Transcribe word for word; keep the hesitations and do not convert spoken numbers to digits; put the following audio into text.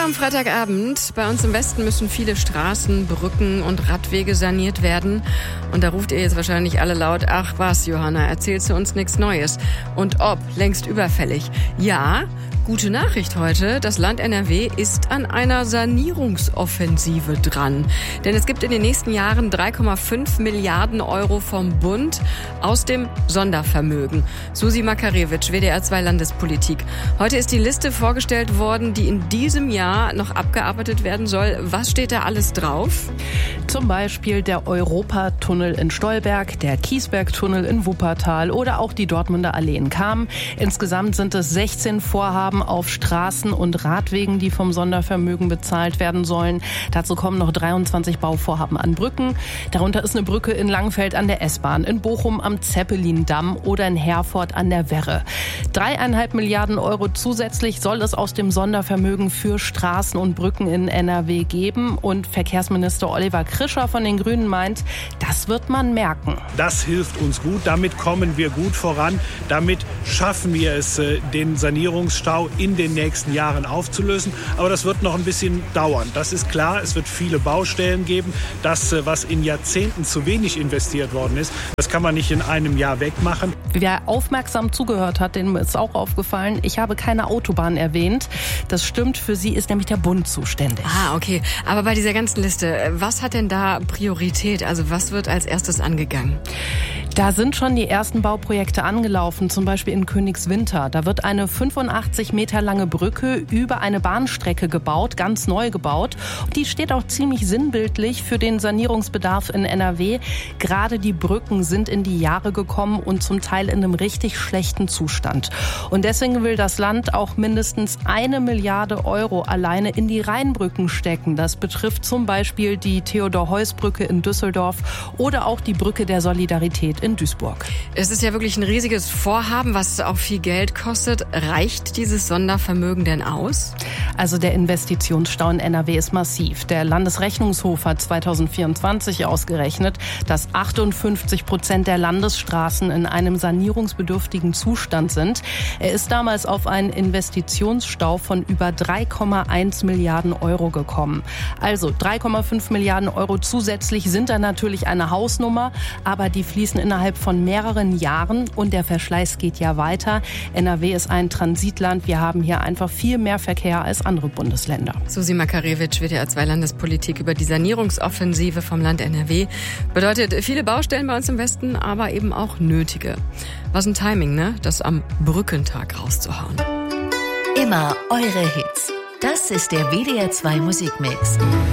am Freitagabend. Bei uns im Westen müssen viele Straßen, Brücken und Radwege saniert werden. Und da ruft ihr jetzt wahrscheinlich alle laut, ach was, Johanna, erzählst du uns nichts Neues? Und ob, längst überfällig. Ja, gute Nachricht heute, das Land N R W ist an einer Sanierungsoffensive dran. Denn es gibt in den nächsten Jahren drei Komma fünf Milliarden Euro vom Bund aus dem Sondervermögen. Susi Makarewitsch, W D R zwei Landespolitik. Heute ist die Liste vorgestellt worden, die in diesem Jahr noch abgearbeitet werden soll. Was steht da alles drauf? Zum Beispiel der Europatunnel in Stolberg, der Kiesbergtunnel in Wuppertal oder auch die Dortmunder Allee in Cham. Insgesamt sind es sechzehn Vorhaben auf Straßen und Radwegen, die vom Sondervermögen bezahlt werden sollen. Dazu kommen noch dreiundzwanzig Bauvorhaben an Brücken. Darunter ist eine Brücke in Langfeld an der S-Bahn, in Bochum am Zeppelin-Damm oder in Herford an der Werre. Dreieinhalb Milliarden Euro zusätzlich soll es aus dem Sondervermögen für Straßen und Brücken in N R W geben. Und Verkehrsminister Oliver Krischer von den Grünen meint, das wird man merken. Das hilft uns gut, damit kommen wir gut voran. Damit schaffen wir es, den Sanierungsstau in den nächsten Jahren aufzulösen. Aber das wird noch ein bisschen dauern. Das ist klar, es wird viele Baustellen geben. Das, was in Jahrzehnten zu wenig investiert worden ist, das kann man nicht in einem Jahr wegmachen. Wer aufmerksam zugehört hat, dem ist auch aufgefallen, ich habe keine Autobahn erwähnt. Das stimmt, für sie ist nämlich der Bund zuständig. Ah, okay. Aber bei dieser ganzen Liste, was hat denn da Priorität? Also was wird als erstes angegangen? Da sind schon die ersten Bauprojekte angelaufen, zum Beispiel in Königswinter. Da wird eine fünfundachtzig Meter lange Brücke über eine Bahnstrecke gebaut, ganz neu gebaut. Und die steht auch ziemlich sinnbildlich für den Sanierungsbedarf in N R W. Gerade die Brücken sind in die Jahre gekommen und zum Teil in einem richtig schlechten Zustand. Und deswegen will das Land auch mindestens eine Milliarde Euro alleine in die Rheinbrücken stecken. Das betrifft zum Beispiel die Theodor-Heuss-Brücke in Düsseldorf oder auch die Brücke der Solidarität in Duisburg. Es ist ja wirklich ein riesiges Vorhaben, was auch viel Geld kostet. Reicht dieses Sondervermögen denn aus? Also der Investitionsstau in N R W ist massiv. Der Landesrechnungshof hat zweitausendvierundzwanzig ausgerechnet, dass achtundfünfzig Prozent der Landesstraßen in einem sanierungsbedürftigen Zustand sind. Er ist damals auf einen Investitionsstau von über drei Komma eins Milliarden Euro gekommen. Also drei Komma fünf Milliarden Euro zusätzlich sind da natürlich eine Hausnummer, aber die fließen innerhalb von mehreren Jahren und der Verschleiß geht ja weiter. N R W ist ein Transitland. Wir haben hier einfach viel mehr Verkehr als andere Bundesländer. Susi Makarewitsch, W D R zwei Landespolitik über die Sanierungsoffensive vom Land N R W. Bedeutet viele Baustellen bei uns im Westen, aber eben auch nötige. Was ein Timing, ne? Das am Brückentag rauszuhauen. Immer eure Hits. Das ist der W D R zwei Musikmix.